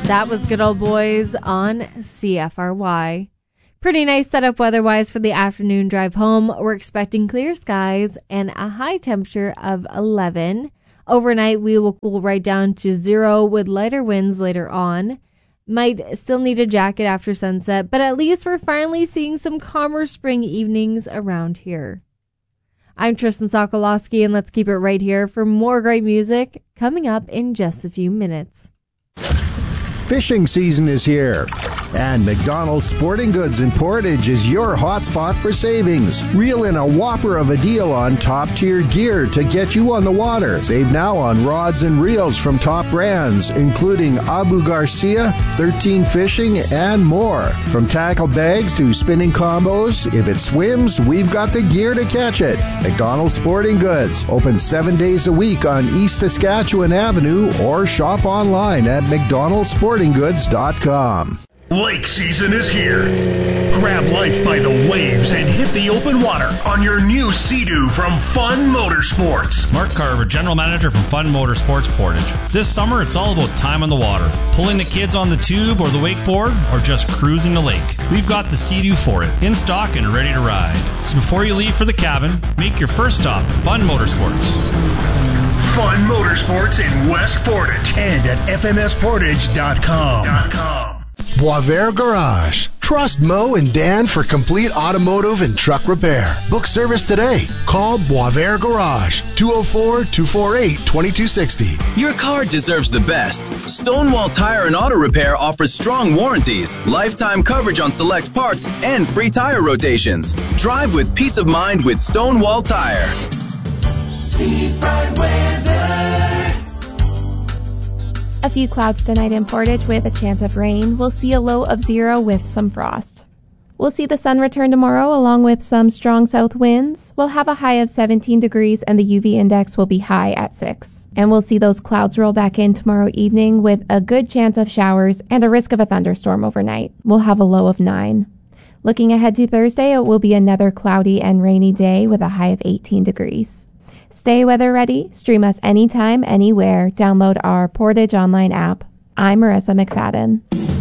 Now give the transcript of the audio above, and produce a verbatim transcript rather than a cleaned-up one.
That was Good Old Boys on C F R Y. Pretty nice setup weather-wise for the afternoon drive home. We're expecting clear skies and a high temperature of eleven. Overnight, we will cool right down to zero with lighter winds later on. Might still need a jacket after sunset, but at least we're finally seeing some calmer spring evenings around here. I'm Tristan Sokolowski, and let's keep it right here for more great music coming up in just a few minutes. Fishing season is here, and McDonald's Sporting Goods in Portage is your hotspot for savings. Reel in a whopper of a deal on top-tier gear to get you on the water. Save now on rods and reels from top brands, including Abu Garcia, thirteen Fishing, and more. From tackle bags to spinning combos, if it swims, we've got the gear to catch it. McDonald's Sporting Goods, open seven days a week on East Saskatchewan Avenue, or shop online at mcdonalds sporting goods dot com. Lake season is here. Grab life by the waves and hit the open water on your new Sea-Doo from Fun Motorsports. Mark Carver, General Manager from Fun Motorsports Portage. This summer, it's all about time on the water. Pulling the kids on the tube or the wakeboard, or just cruising the lake. We've got the Sea-Doo for it, in stock and ready to ride. So before you leave for the cabin, make your first stop at Fun Motorsports. Fun Motorsports in West Portage and at f m s portage dot com. Boisvert Garage. Trust Mo and Dan for complete automotive and truck repair. Book service today. Call Boisvert Garage, two oh four, two four eight, two two six oh. Your car deserves the best. Stonewall Tire and Auto Repair offers strong warranties, lifetime coverage on select parts, and free tire rotations. Drive with peace of mind with Stonewall Tire. Seafront weather. A few clouds tonight in Portage with a chance of rain. We'll see a low of zero with some frost. We'll see the sun return tomorrow along with some strong south winds. We'll have a high of seventeen degrees and the U V index will be high at six. And we'll see those clouds roll back in tomorrow evening with a good chance of showers and a risk of a thunderstorm overnight. We'll have a low of nine. Looking ahead to Thursday, it will be another cloudy and rainy day with a high of eighteen degrees. Stay weather ready. Stream us anytime, anywhere. Download our Portage online app. I'm Marissa McFadden.